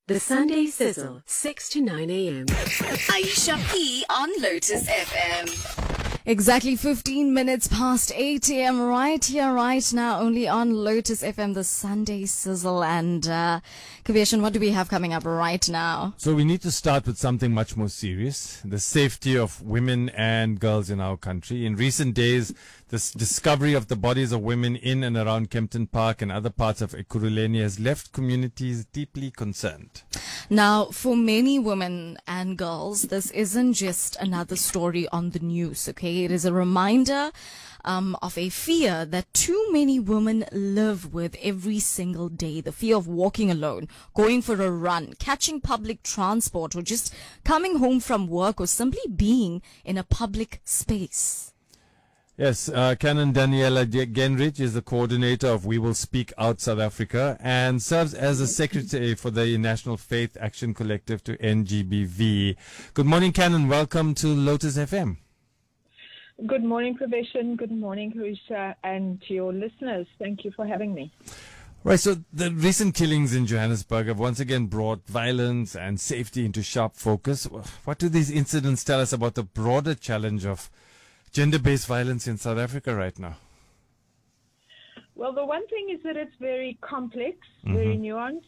The Sunday Sizzle, 6 to 9 a.m. Aisha P on Lotus FM. Exactly 15 minutes past 8 a.m. right here, right now, only on Lotus FM, the Sunday Sizzle. And Kaveshan, what do we have coming up right now? So we need to start with something much more serious, the safety of women and girls in our country. In recent days, this discovery of the bodies of women in and around Kempton Park and other parts of Ekurhuleni has left communities deeply concerned. Now, for many women and girls, this isn't just another story on the news, okay? It is a reminder of a fear that too many women live with every single day. The fear of walking alone, going for a run, catching public transport, or just coming home from work, or simply being in a public space. Yes, Canon Daniela Genrich is the coordinator of We Will Speak Out South Africa and serves as a secretary for the National Faith Action Collective to NGBV. Good morning, Canon. Welcome to Lotus FM. Good morning, Praveshan. Good morning, Harisha, and to your listeners. Thank you for having me. Right, so the recent killings in Johannesburg have once again brought violence and safety into sharp focus. What do these incidents tell us about the broader challenge of gender-based violence in South Africa right now? Well, the one thing is that it's very complex, very nuanced.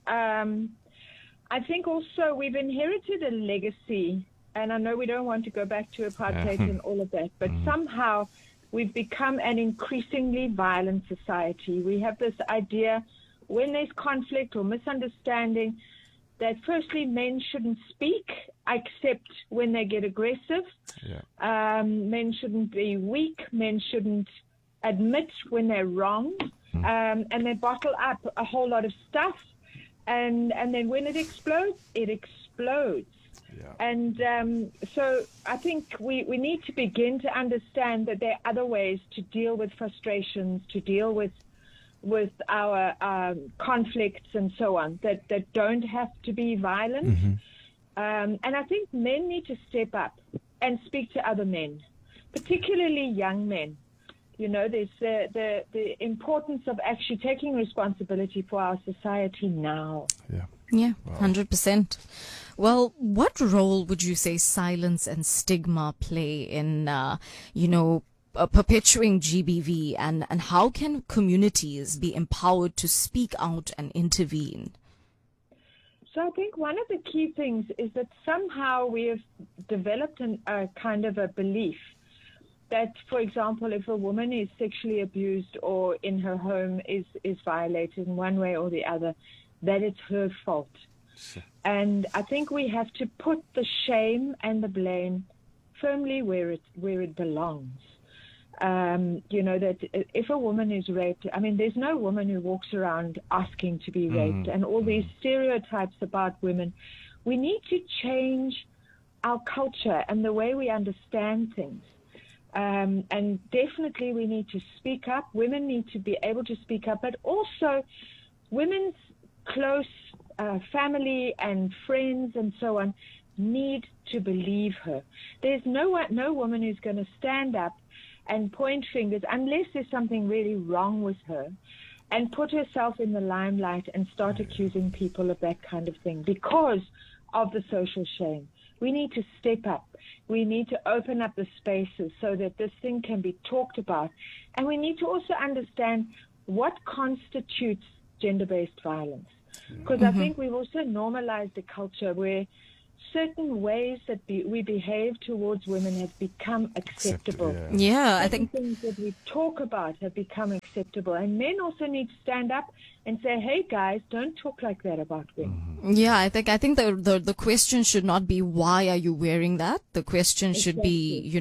I think also we've inherited a legacy, and I know we don't want to go back to apartheid and all of that, but somehow we've become an increasingly violent society. We have this idea when there's conflict or misunderstanding that firstly men shouldn't speak except when they get aggressive. Men shouldn't be weak. Men shouldn't admit when they're wrong. And they bottle up a whole lot of stuff. And then when it explodes, it explodes. And so I think we need to begin to understand that there are other ways to deal with frustrations, to deal with our conflicts and so on, that don't have to be violent. And I think men need to step up and speak to other men, particularly young men. You know, there's the importance of actually taking responsibility for our society now. Yeah, 100%. Well, what role would you say silence and stigma play in, perpetuating GBV, and how can communities be empowered to speak out and intervene? So I think one of the key things is that somehow we have developed a kind of a belief that, for example, if a woman is sexually abused or in her home is violated in one way or the other, that it's her fault. And I think we have to put the shame and the blame firmly where it belongs. That if a woman is raped, I mean, there's no woman who walks around asking to be raped, and all these stereotypes about women. We need to change our culture and the way we understand things. And definitely we need to speak up. Women need to be able to speak up, but also women's close family and friends and so on need to believe her. There's no woman who's going to stand up and point fingers unless there's something really wrong with her and put herself in the limelight and start accusing people of that kind of thing because of the social shame. We need to step up. We need to open up the spaces so that this thing can be talked about. And we need to also understand what constitutes gender-based violence. Because I think we've also normalized a culture where certain ways that we behave towards women have become acceptable. I think things that we talk about have become acceptable. And men also need to stand up and say, hey guys, don't talk like that about women. Yeah, I think the question should not be why are you wearing that? The question should be,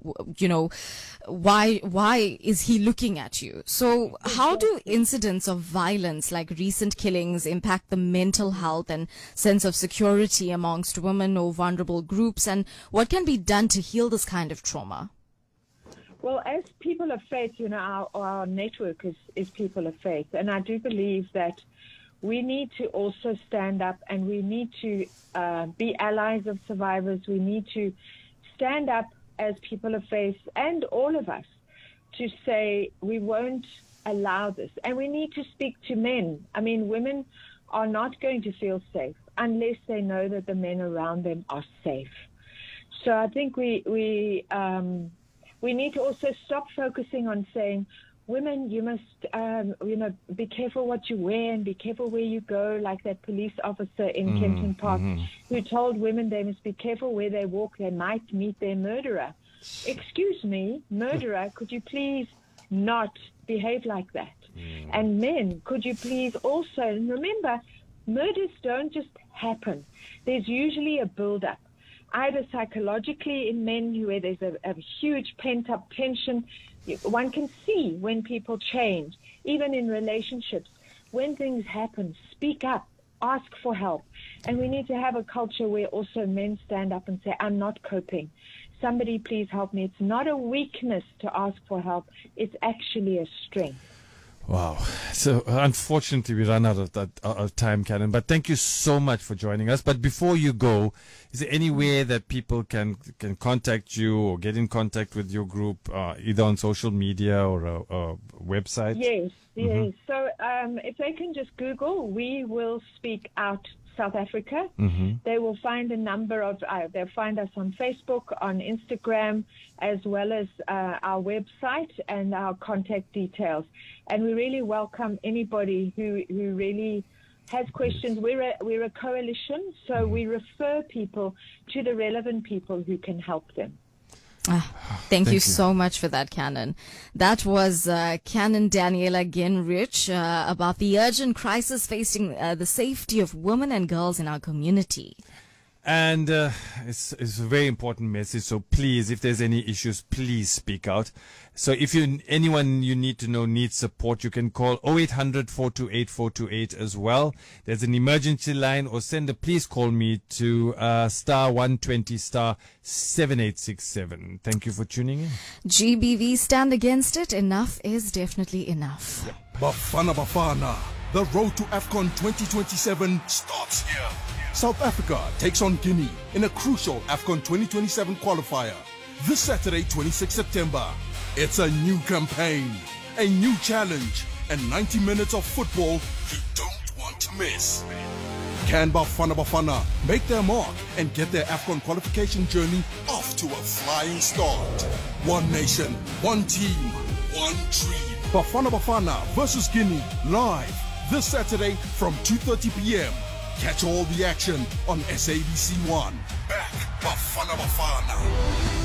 why is he looking at you? So how do incidents of violence like recent killings impact the mental health and sense of security amongst women or vulnerable groups, and what can be done to heal this kind of trauma? Well, as people of faith, our network is people of faith. And I do believe that we need to also stand up and we need to be allies of survivors. We need to stand up as people of faith and all of us to say we won't allow this. And we need to speak to men. I mean, women are not going to feel safe unless they know that the men around them are safe. So I think we need to also stop focusing on saying, women, you must, be careful what you wear and be careful where you go, like that police officer in Kempton Park who told women they must be careful where they walk, they might meet their murderer. Excuse me, murderer, could you please not behave like that? And men, could you please also, and remember, murders don't just happen. There's usually a build-up, either psychologically in men where there's a huge pent-up tension. One can see when people change, even in relationships. When things happen, speak up, ask for help. And we need to have a culture where also men stand up and say, I'm not coping. Somebody please help me. It's not a weakness to ask for help. It's actually a strength. Wow. So unfortunately, we run out of time, Cannon. But thank you so much for joining us. But before you go, is there any way that people can contact you or get in contact with your group, either on social media or a website? Yes. So if they can just Google, We Will Speak Out South Africa. They will find a number of, they'll find us on Facebook, on Instagram, as well as our website and our contact details. And we really welcome anybody who really has questions. We're a coalition, so we refer people to the relevant people who can help them. Thank you so much for that, Cannon. That was Cannon Daniela Gingrich about the urgent crisis facing the safety of women and girls in our community. And it's a very important message. So please, if there's any issues, please speak out. So if anyone you need to know needs support, you can call 0800 428 428 as well. There's an emergency line, or send a please call me to star 120 star 7867. Thank you for tuning in. GBV, stand against it. Enough is definitely enough. Bafana Bafana. The road to AFCON 2027 starts here. South Africa takes on Guinea in a crucial AFCON 2027 qualifier. This Saturday, 26 September. It's a new campaign, a new challenge, and 90 minutes of football you don't want to miss. Can Bafana Bafana make their mark and get their AFCON qualification journey off to a flying start? One nation, one team, one dream. Bafana Bafana versus Guinea, live this Saturday from 2:30 p.m. Catch all the action on SABC1. Back Bafana Bafana.